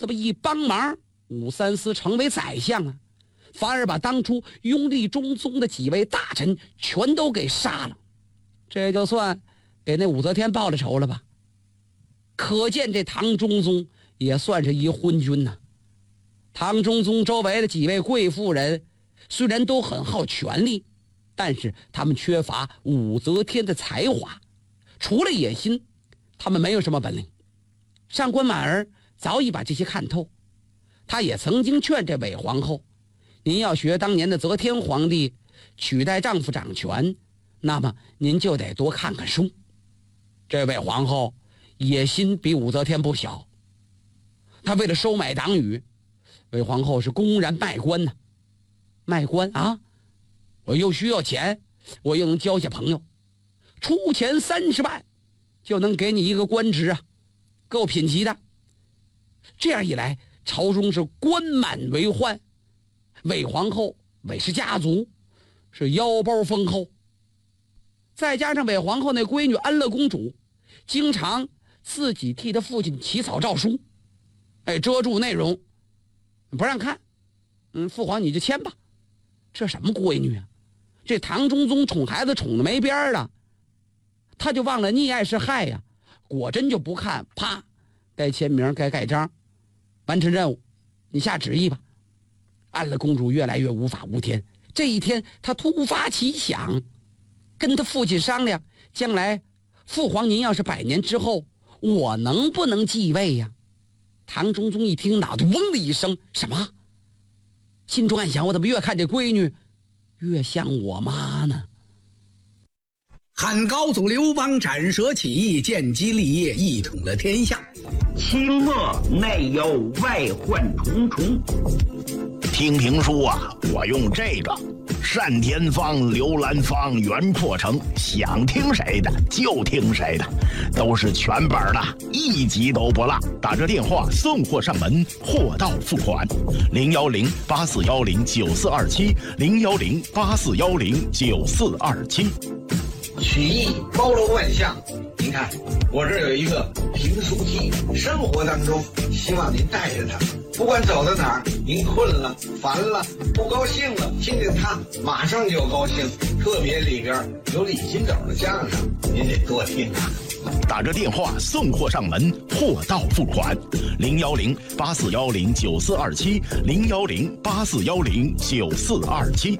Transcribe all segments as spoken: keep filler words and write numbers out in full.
不一帮忙，武三思成为宰相啊，反而把当初拥立中宗的几位大臣全都给杀了，这就算给那武则天报了仇了吧。可见这唐中宗也算是一昏君呐、啊。唐中宗周围的几位贵妇人虽然都很好权力，但是他们缺乏武则天的才华，除了野心，他们没有什么本领。上官婉儿早已把这些看透，他也曾经劝这韦皇后，您要学当年的则天皇帝取代丈夫掌权，那么您就得多看看书。这位皇后野心比武则天不小，她为了收买党羽，韦皇后是公然卖官呢、啊。卖官啊，我又需要钱，我又能交下朋友，出钱三十万就能给你一个官职啊，够品级的。这样一来，朝中是官满为患，韦皇后韦氏家族是腰包丰厚，再加上韦皇后那闺女安乐公主经常自己替她父亲起草诏书，哎，遮住内容不让看，嗯，父皇你就签吧。这什么闺女啊，这唐中宗宠孩子宠得没边了，他就忘了溺爱是害呀、啊，果真就不看，啪，该签名该盖章，完成任务，你下旨意吧。安乐公主越来越无法无天，这一天她突发奇想，跟她父亲商量，将来父皇您要是百年之后，我能不能继位呀？唐中宗一听，脑袋嗡的一声，什么？心中暗想，我怎么越看这闺女越像我妈呢？ 汉高祖刘邦斩蛇起义，建基立业，一统了天下。 清末内忧外患重重。听评书啊，我用这个单田芳、刘兰芳、袁阔成，想听谁的就听谁的，都是全本的，一集都不落。打着电话送货上门，货到付款。零幺零八四幺零九四二七，零幺零八四幺零九四二七。 曲艺包罗万象，您看我这儿有一个评书机，生活当中希望您带着它，不管走到哪儿，您困了、烦了、不高兴了，听见它马上就高兴。特别里边有李金斗的相声，您得多听啊。 打着电话送货上门，货到付款。零幺零八四幺零九四二七，零幺零八四幺零九四二七。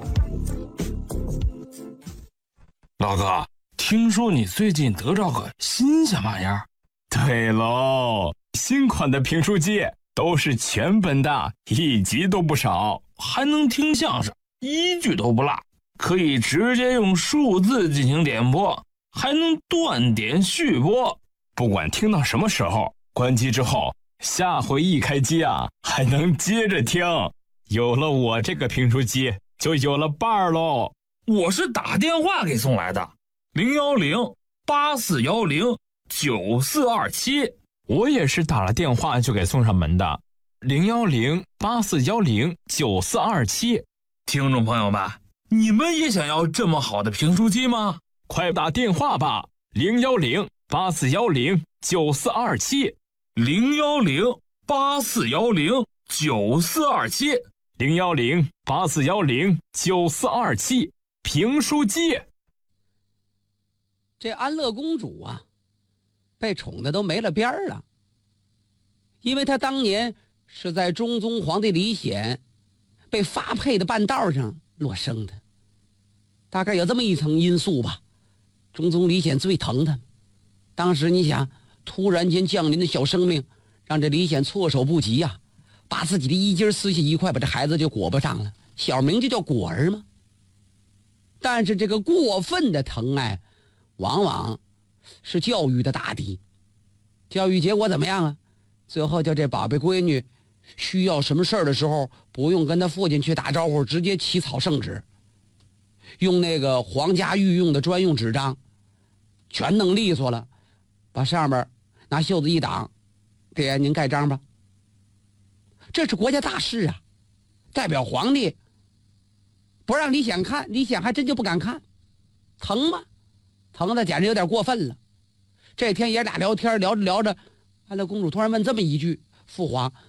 老哥，听说你最近得着个新鲜玩意儿？ 对喽，新款的评书机都是全本的，一集都不少， 还能听相声，一句都不落，可以直接用数字进行点播，还能断点续播， 不管听到什么时候，关机之后下回一开机啊，还能接着听。有了我这个评书机，就有了伴儿喽。 我是打电话给送来的，零幺零八四幺零九四二七。 我也是打了电话就给送上门的，零幺零八四幺零九四二七。 听众朋友们，你们也想要这么好的评书机吗？ 快打电话吧，零幺零八四幺零九四二七， 零幺零八四幺零九四二七， 零幺零八四幺零九四二七。评书机。 这安乐公主啊，被宠的都没了边儿了，因为她当年是在中宗皇帝李显被发配的半道上落生的，大概有这么一层因素吧。中宗李显最疼她，当时你想，突然间降临的小生命，让这李显措手不及呀、啊，把自己的衣襟撕下一块，把这孩子就裹不上了，小名就叫果儿嘛。但是这个过分的疼爱往往是教育的大敌，教育结果怎么样啊？最后就这宝贝闺女需要什么事儿的时候，不用跟他父亲去打招呼，直接起草圣旨，用那个皇家御用的专用纸张全弄利索了，把上面拿袖子一挡，爹您盖章吧。这是国家大事啊，代表皇帝不让李显看，李显还真就不敢看，疼吗？疼的简直有点过分了。这天爷俩聊天，聊着聊着，安乐公主突然问这么一句：父皇，